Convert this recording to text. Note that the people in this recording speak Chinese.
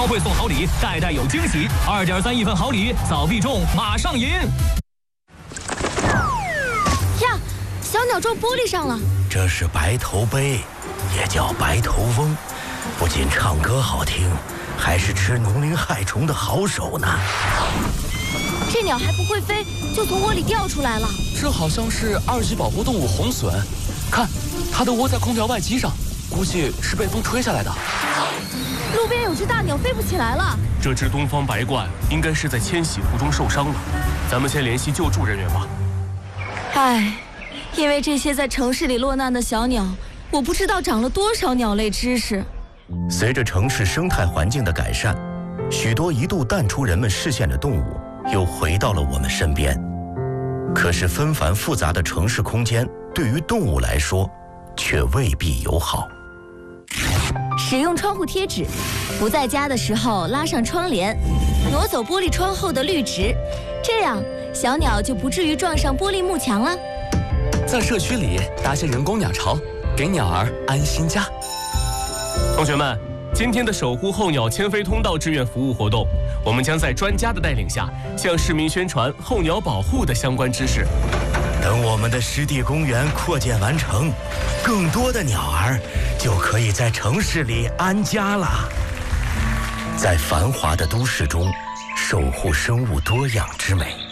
会送好礼，代代有惊喜。2.3亿份好礼，早必中，马上赢！ 呀，小鸟撞玻璃上了。 这是白头鹎，也叫白头翁，不仅唱歌好听，还是吃农灵害虫的好手呢。 这鸟还不会飞，就从窝里掉出来了。 这好像是2级保护动物红隼，看，它都窝在空调外机上，估计是被风吹下来的。 路边有只大鸟飞不起来了。 这只东方白鹳应该是在迁徙途中受伤了，咱们先联系救助人员吧。 唉，因为这些在城市里落难的小鸟，我不知道长了多少鸟类知识。 随着城市生态环境的改善，许多一度淡出人们视线的动物又回到了我们身边。可是纷繁复杂的城市空间对于动物来说却未必友好。 使用窗户贴纸，不在家的时候拉上窗帘，挪走玻璃窗后的绿植，这样小鸟就不至于撞上玻璃幕墙了。 在社区里搭些人工鸟巢，给鸟儿安心家。 同学们，今天的守护候鸟迁飞通道志愿服务活动，我们将在专家的带领下，向市民宣传候鸟保护的相关知识。 等我们的湿地公园扩建完成，更多的鸟儿就可以在城市里安家了。在繁华的都市中，守护生物多样之美。